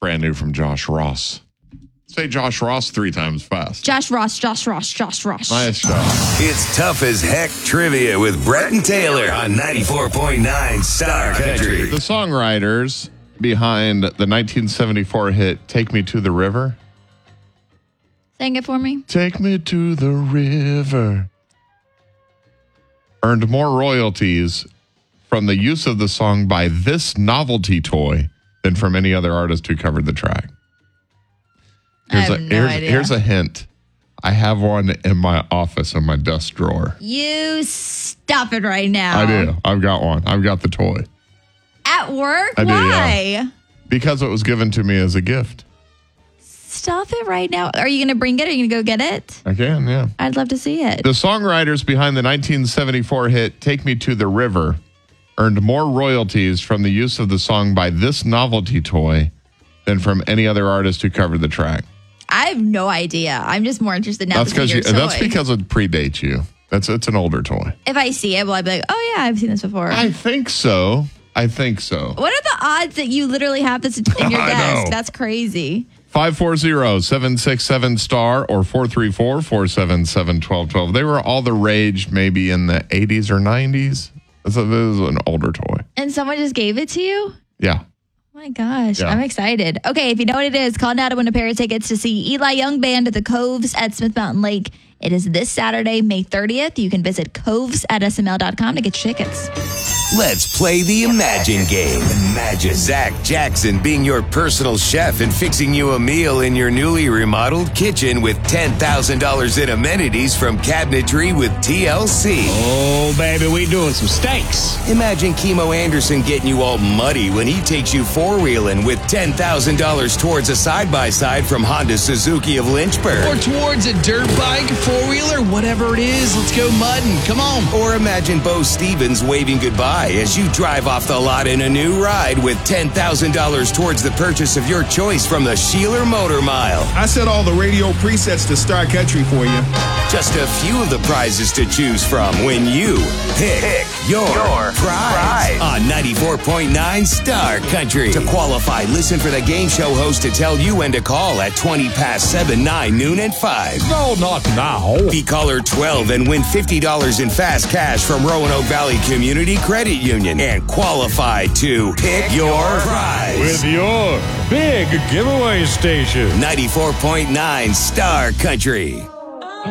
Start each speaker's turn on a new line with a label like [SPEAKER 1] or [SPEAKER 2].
[SPEAKER 1] Brand new from Josh Ross. Say Josh Ross 3 times fast.
[SPEAKER 2] Josh Ross.
[SPEAKER 1] Nice job.
[SPEAKER 3] It's Tough as Heck Trivia with Brett and Taylor on 94.9 Star Country.
[SPEAKER 1] The songwriters behind the 1974 hit Take Me to the River.
[SPEAKER 2] Sing it for me.
[SPEAKER 1] Take me to the river. Earned more royalties from the use of the song by this novelty toy than from any other artist who covered the track. Here's a hint. I have one in my office in my desk drawer.
[SPEAKER 2] You stop it right now.
[SPEAKER 1] I do. I've got one. I've got the toy.
[SPEAKER 2] At work?
[SPEAKER 1] I do,
[SPEAKER 2] Why?
[SPEAKER 1] yeah. Because it was given to me as a gift.
[SPEAKER 2] Stop it right now. Are you going to bring it? Are you going to go get it?
[SPEAKER 1] I can, yeah.
[SPEAKER 2] I'd love to see it.
[SPEAKER 1] The songwriters behind the 1974 hit Take Me to the River earned more royalties from the use of the song by this novelty toy than from any other artist who covered the track.
[SPEAKER 2] I have no idea. I'm just more interested now.
[SPEAKER 1] That's because it predates you. It's an older toy.
[SPEAKER 2] If I see it, will I be like, oh yeah, I've seen this before?
[SPEAKER 1] I think so.
[SPEAKER 2] What are the odds that you literally have this in your desk?
[SPEAKER 1] Know.
[SPEAKER 2] That's crazy.
[SPEAKER 1] 540-767-STAR or 434-477-1212. They were all the rage maybe in the 80s or 90s. So this is an older toy.
[SPEAKER 2] And someone just gave it to you?
[SPEAKER 1] Yeah.
[SPEAKER 2] Oh my gosh,
[SPEAKER 1] Yeah.
[SPEAKER 2] I'm excited. Okay, if you know what it is, call now to win a pair of tickets to see Eli Young Band at the Coves at Smith Mountain Lake. It is this Saturday, May 30th. You can visit coves@sml.com to get your tickets.
[SPEAKER 3] Let's play the Imagine game. Imagine Zach Jackson being your personal chef and fixing you a meal in your newly remodeled kitchen with $10,000 in amenities from Cabinetry with TLC.
[SPEAKER 4] Oh, baby, we doing some steaks.
[SPEAKER 3] Imagine Chemo Anderson getting you all muddy when he takes you four-wheeling with $10,000 towards a side-by-side from Honda Suzuki of Lynchburg.
[SPEAKER 4] Or towards a dirt bike, four-wheeler, whatever it is. Let's go mudding. Come on.
[SPEAKER 3] Or imagine Bo Stevens waving goodbye as you drive off the lot in a new ride with $10,000 towards the purchase of your choice from the Sheeler Motor Mile.
[SPEAKER 5] I set all the radio presets to Star Country for you.
[SPEAKER 3] Just a few of the prizes to choose from when you pick your prize on 94.9 Star Country. To qualify, listen for the game show host to tell you when to call at 7, 9, noon, and 5.
[SPEAKER 4] No, not now.
[SPEAKER 3] Be caller 12 and win $50 in fast cash from Roanoke Valley Community Credit Union and qualify to pick your prize.
[SPEAKER 6] With your big giveaway station.
[SPEAKER 3] 94.9 Star Country.